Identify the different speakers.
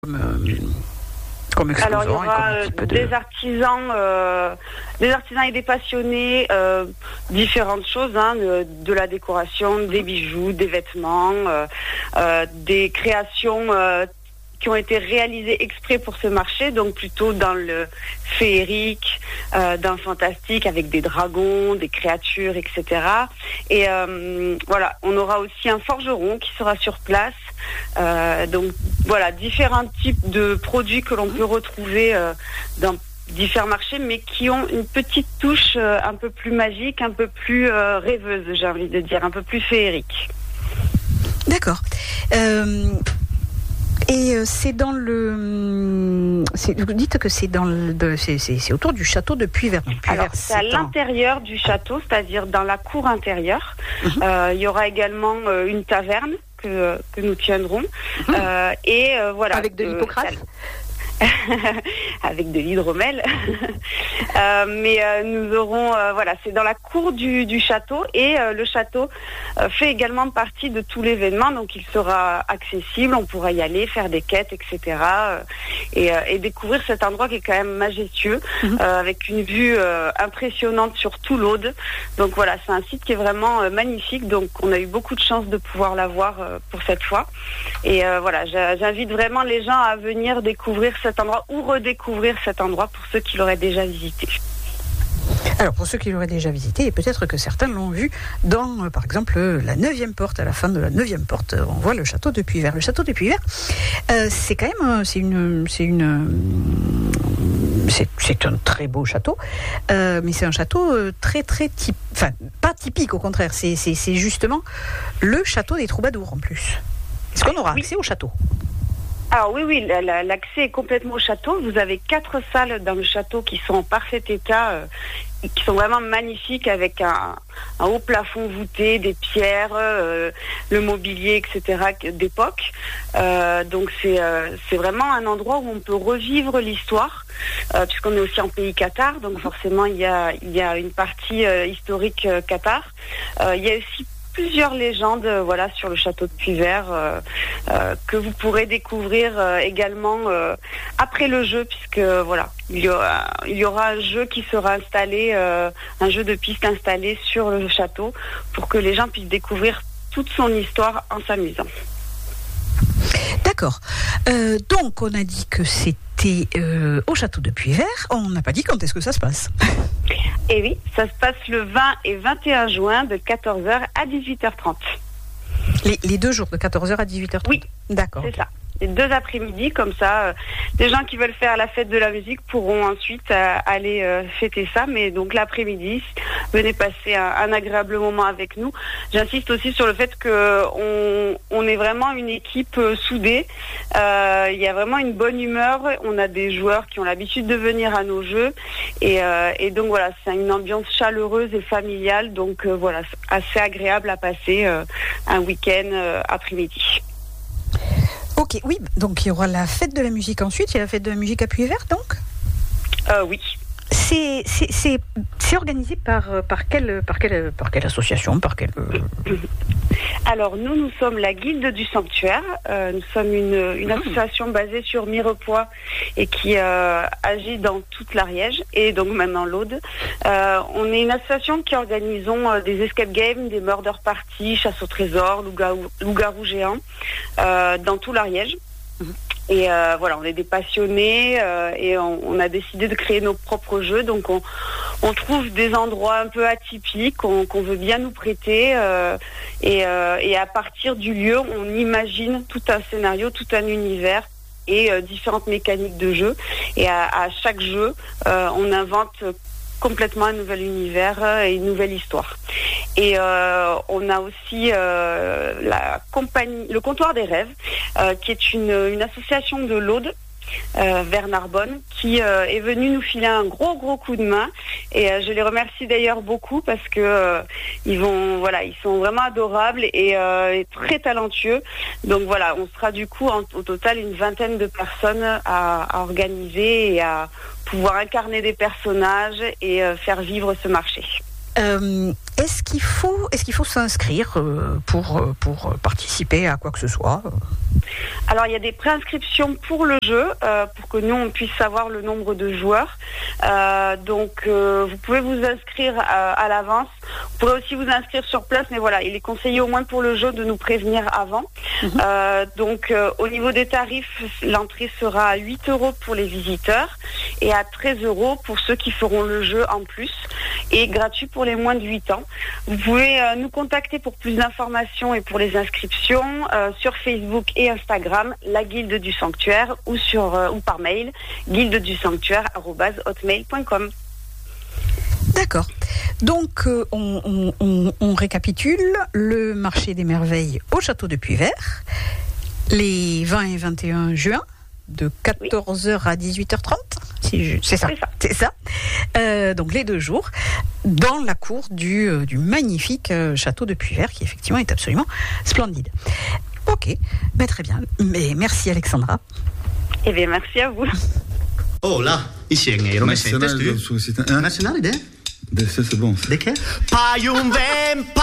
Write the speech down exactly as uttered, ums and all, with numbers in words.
Speaker 1: comme, euh, comme exposants.
Speaker 2: Alors il y aura
Speaker 1: et comme
Speaker 2: de... des artisans, euh, des artisans et des passionnés, euh, différentes choses, hein, de, de la décoration, des bijoux, des vêtements, euh, euh, des créations euh, qui ont été réalisées exprès pour ce marché, donc plutôt dans le féerique, euh, dans le fantastique, avec des dragons, des créatures, et cetera. Et euh, voilà, on aura aussi un forgeron qui sera sur place. Euh, donc voilà, différents types de produits que l'on peut retrouver euh, dans différents marchés, mais qui ont une petite touche euh, un peu plus magique, un peu plus euh, rêveuse, j'ai envie de dire, un peu plus féerique.
Speaker 1: D'accord. Euh... Et c'est dans le. C'est, vous dites que c'est dans le. De, c'est, c'est, c'est autour du château de Puyvert.
Speaker 2: Alors, c'est à l'intérieur du château, c'est-à-dire dans la cour intérieure. Mm-hmm. Euh, il y aura également euh, une taverne que, que nous tiendrons. Mm-hmm. Euh, et euh, voilà.
Speaker 1: Avec de l'hippocrate
Speaker 2: euh, avec de l'hydromel. euh, mais euh, nous aurons, euh, voilà, c'est dans la cour du, du château et euh, le château euh, fait également partie de tout l'événement, donc il sera accessible, on pourra y aller, faire des quêtes, et cetera. Euh, et, euh, et découvrir cet endroit qui est quand même majestueux, mmh. euh, avec une vue euh, impressionnante sur tout l'Aude. Donc voilà, c'est un site qui est vraiment euh, magnifique, donc on a eu beaucoup de chance de pouvoir l'avoir euh, pour cette fois. Et euh, voilà, j'invite vraiment les gens à venir découvrir cet endroit ou redécouvrir cet endroit pour ceux qui l'auraient déjà visité.
Speaker 1: Alors pour ceux qui l'auraient déjà visité, et peut-être que certains l'ont vu dans, euh, par exemple, la neuvième porte, à la fin de la neuvième porte, on voit le château de Puyvert. Le château de Puyvert, euh, c'est quand même, c'est une, c'est une, c'est, c'est un très beau château, euh, mais c'est un château euh, très très typique, enfin pas typique, au contraire, c'est, c'est, c'est justement le château des troubadours en plus. Est-ce qu'on aura accès oui. au château ?
Speaker 2: Alors oui, oui, la, la, l'accès est complètement au château. Vous avez quatre salles dans le château qui sont en parfait état, euh, qui sont vraiment magnifiques, avec un, un haut plafond voûté, des pierres, euh, le mobilier, et cetera d'époque. Euh, donc c'est, euh, c'est vraiment un endroit où on peut revivre l'histoire, euh, puisqu'on est aussi en pays Cathare, donc forcément il y a, il y a une partie euh, historique euh, Cathare. Euh, il y a aussi plusieurs légendes, euh, voilà, sur le château de Puyvert euh, euh, que vous pourrez découvrir euh, également euh, après le jeu, puisque voilà, il y aura, il y aura un jeu qui sera installé, euh, un jeu de piste installé sur le château pour que les gens puissent découvrir toute son histoire en s'amusant.
Speaker 1: D'accord. Euh, donc on a dit que c'était euh, au château de Puyvert. On n'a pas dit quand est-ce que ça se passe.
Speaker 2: Et oui, ça se passe le vingt et vingt et un juin de quatorze heures à dix-huit heures trente.
Speaker 1: Les, les deux jours de quatorze heures à dix-huit heures trente.
Speaker 2: Oui,
Speaker 1: d'accord.
Speaker 2: C'est ça. Les deux après-midi, comme ça, euh, les gens qui veulent faire la fête de la musique pourront ensuite euh, aller euh, fêter ça. Mais donc l'après-midi, venez passer un, un agréable moment avec nous. J'insiste aussi sur le fait que on, on est vraiment une équipe euh, soudée. Euh, il y a vraiment une bonne humeur. On a des joueurs qui ont l'habitude de venir à nos jeux. Et, euh, et donc voilà, c'est une ambiance chaleureuse et familiale. Donc euh, voilà, assez agréable à passer euh, un week-end euh, après-midi.
Speaker 1: Ok, oui, donc il y aura la fête de la musique ensuite, il y a la fête de la musique à Puyvert donc
Speaker 2: euh, Oui.
Speaker 1: C'est, c'est, c'est, c'est organisé par, par, quelle, par, quelle, par quelle association par quelle...
Speaker 2: Alors nous, nous sommes la Guilde du Sanctuaire. Euh, nous sommes une, une association basée sur Mirepoix et qui euh, agit dans toute l'Ariège et donc même dans l'Aude. Euh, on est une association qui organisons euh, des escape games, des murder parties, chasse au trésor, loup-garou, loup-garou géant euh, dans tout l'Ariège. Et euh, voilà, on est des passionnés euh, et on, on a décidé de créer nos propres jeux. Donc on, on trouve des endroits un peu atypiques qu'on, qu'on veut bien nous prêter euh, et, euh, et à partir du lieu, on imagine tout un scénario, tout un univers et euh, différentes mécaniques de jeu. Et à, à chaque jeu, euh, on invente complètement un nouvel univers et une nouvelle histoire. Et euh, on a aussi euh, la compagnie, le Comptoir des Rêves, euh, qui est une, une association de l'Aude, euh, vers Narbonne, qui euh, est venu nous filer un gros gros coup de main. Et euh, je les remercie d'ailleurs beaucoup parce que euh, ils vont, voilà, ils sont vraiment adorables et, euh, et très talentueux. Donc voilà, on sera du coup en, au total une vingtaine de personnes à, à organiser et à pouvoir incarner des personnages et euh, faire vivre ce marché.
Speaker 1: Euh, est-ce qu'il faut, est-ce qu'il faut s'inscrire euh, pour, pour participer à quoi que ce soit ?
Speaker 2: Alors, il y a des préinscriptions pour le jeu, euh, pour que nous, on puisse savoir le nombre de joueurs. Euh, donc, euh, vous pouvez vous inscrire à, à l'avance. Vous pouvez aussi vous inscrire sur place, mais voilà, il est conseillé au moins pour le jeu de nous prévenir avant. Mmh. Euh, donc, euh, au niveau des tarifs, l'entrée sera à huit euros pour les visiteurs et à treize euros pour ceux qui feront le jeu en plus, et gratuit pour les moins de huit ans. Vous pouvez euh, nous contacter pour plus d'informations et pour les inscriptions euh, sur Facebook et Instagram, la Guilde du Sanctuaire, ou sur euh, ou par mail, guilde du sanctuaire arobase hotmail point com.
Speaker 1: D'accord. Donc, euh, on, on, on, on récapitule le marché des merveilles au château de Puyvert, les vingt et vingt et un juin, de quatorze heures à dix-huit heures trente. Si je... C'est ça.
Speaker 2: C'est ça.
Speaker 1: C'est ça. Euh, donc, les deux jours, dans la cour du, euh, du magnifique euh, château de Puyvert, qui effectivement est absolument splendide. Ok, ben, très bien. Mais merci Alexandra.
Speaker 2: Eh bien, merci à vous.
Speaker 3: Oh là, ici è nero, mi sentes tu?
Speaker 4: Nazionale,
Speaker 3: Nazionale,
Speaker 4: De ça, c'est bon.
Speaker 3: De che? Paium vem